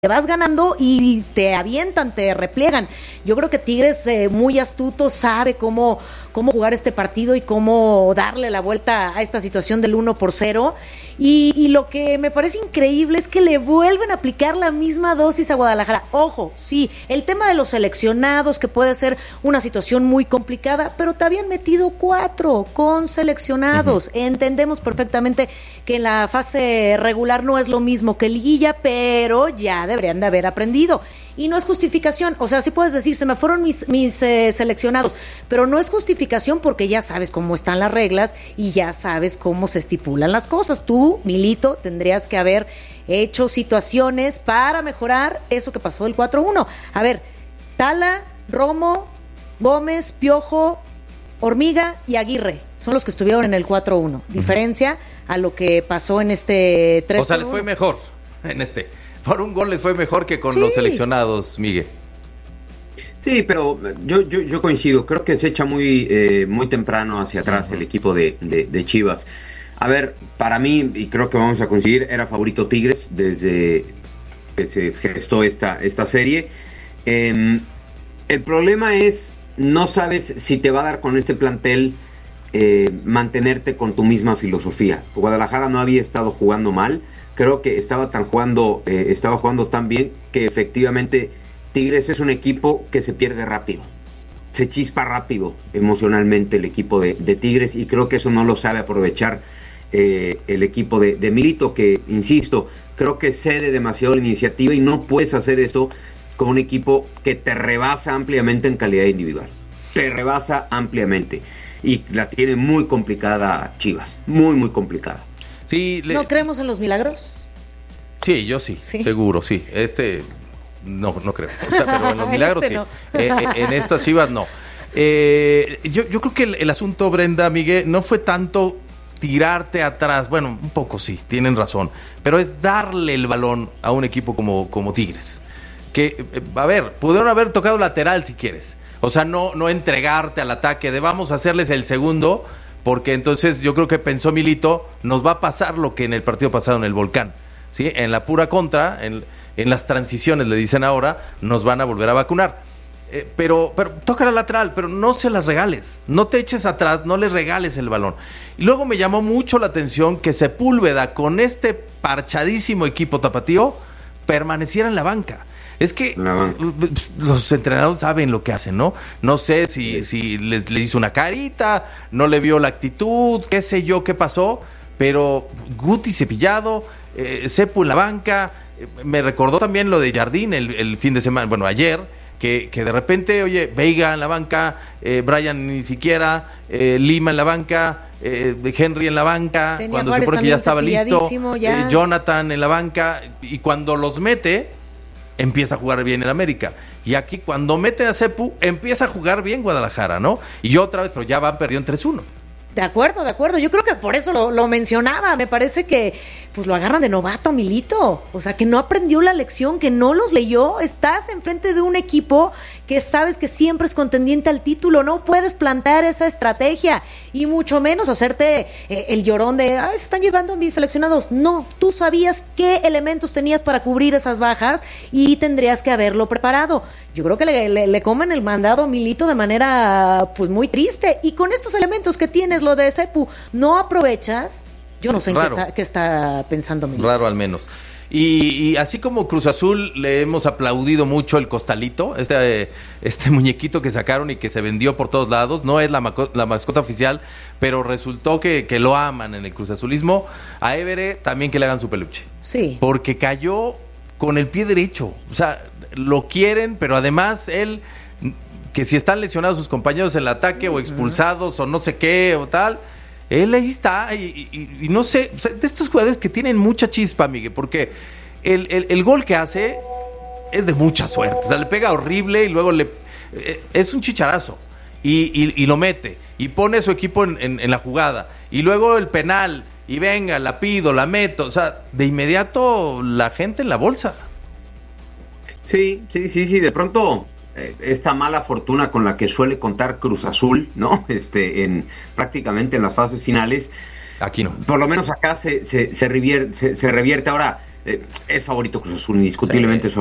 te vas ganando y te avientan, te repliegan. Yo creo que Tigres, muy astuto, sabe cómo jugar este partido y cómo darle la vuelta a esta situación del 1-0. Y lo que me parece increíble es que le vuelven a aplicar la misma dosis a Guadalajara. Ojo, sí, el tema de los seleccionados, que puede ser una situación muy complicada, pero te habían metido 4 con seleccionados. Entendemos perfectamente que en la fase regular no es lo mismo que liguilla, pero ya deberían de haber aprendido. Y no es justificación, o sea, sí puedes decir, se me fueron mis seleccionados, pero no es justificación porque ya sabes cómo están las reglas y ya sabes cómo se estipulan las cosas. Tú, Milito, tendrías que haber hecho situaciones para mejorar eso que pasó del 4-1. A ver, Tala, Romo, Gómez, Piojo, Hormiga y Aguirre son los que estuvieron en el 4-1. Diferencia a lo que pasó en este 3-1. O sea, les fue mejor en este. Por un gol les fue mejor que con los seleccionados, Miguel. Sí, pero yo coincido. Creo que se echa muy temprano hacia atrás el equipo de Chivas. A ver, para mí, y creo que vamos a coincidir, era favorito Tigres desde que se gestó esta serie. El problema es, no sabes si te va a dar con este plantel mantenerte con tu misma filosofía. Guadalajara no había estado jugando mal. Creo que estaba jugando tan bien que efectivamente Tigres es un equipo que se pierde rápido. Se chispa rápido emocionalmente el equipo de Tigres, y creo que eso no lo sabe aprovechar el equipo de Milito, que, insisto, creo que cede demasiado la iniciativa y no puedes hacer esto con un equipo que te rebasa ampliamente en calidad individual. Te rebasa ampliamente. Y la tiene muy complicada Chivas, muy complicada. Sí, ¿No creemos en los milagros? Sí, yo sí, seguro, sí. No creo. O sea, pero en los milagros sí. No. En estas Chivas no. Yo creo que el asunto, Brenda, Miguel, no fue tanto tirarte atrás. Bueno, un poco sí, tienen razón. Pero es darle el balón a un equipo como Tigres. Que, a ver, pudieron haber tocado lateral si quieres. O sea, no entregarte al ataque de vamos a hacerles el segundo, porque entonces yo creo que pensó Milito, nos va a pasar lo que en el partido pasado en el Volcán, ¿sí? En la pura contra, en las transiciones, le dicen ahora, nos van a volver a vacunar. Pero toca la lateral, pero no se las regales, no te eches atrás, no les regales el balón. Y luego me llamó mucho la atención que Sepúlveda, con este parchadísimo equipo tapatío, permaneciera en la banca. Es que los entrenadores saben lo que hacen, ¿no? No sé si les hizo una carita, no le vio la actitud, qué sé yo qué pasó, pero Guti cepillado, Sepu en la banca. Me recordó también lo de Jardín el fin de semana, bueno, ayer, que de repente, oye, Veiga en la banca, Brian ni siquiera, Lima en la banca, Henry en la banca, Tenía cuando Juárez se supone que ya estaba listo, ya. Jonathan en la banca, y cuando los mete, empieza a jugar bien en América. Y aquí cuando mete a Sepu, empieza a jugar bien Guadalajara, ¿no? Y otra vez, pero ya van perdiendo 3-1. De acuerdo. Yo creo que por eso lo mencionaba. Me parece que pues lo agarran de novato, Milito. O sea, que no aprendió la lección, que no los leyó. Estás enfrente de un equipo que sabes que siempre es contendiente al título. No puedes plantear esa estrategia y mucho menos hacerte el llorón de se están llevando a mis seleccionados. No, tú sabías qué elementos tenías para cubrir esas bajas y tendrías que haberlo preparado. Yo creo que le comen el mandado a Milito de manera pues muy triste. Y con estos elementos que tienes, lo de Sepu, no aprovechas. Yo no sé en qué está pensando Milito. Raro al menos. Y así como Cruz Azul le hemos aplaudido mucho el costalito, este muñequito que sacaron y que se vendió por todos lados, no es la mascota oficial, pero resultó que lo aman en el Cruz Azulismo. A Évere también que le hagan su peluche. Sí. Porque cayó con el pie derecho. O sea, lo quieren, pero además él, que si están lesionados sus compañeros en el ataque o expulsados o no sé qué o tal, él ahí está y no sé, o sea, de estos jugadores que tienen mucha chispa, Miguel, porque el gol que hace es de mucha suerte, o sea, le pega horrible y luego es un chicharazo y lo mete y pone a su equipo en la jugada y luego el penal y venga, la pido, la meto, o sea, de inmediato la gente en la bolsa. Sí, de pronto esta mala fortuna con la que suele contar Cruz Azul, ¿no? Prácticamente en las fases finales. Aquí no. Por lo menos acá se revierte. Ahora, es favorito Cruz Azul, indiscutiblemente.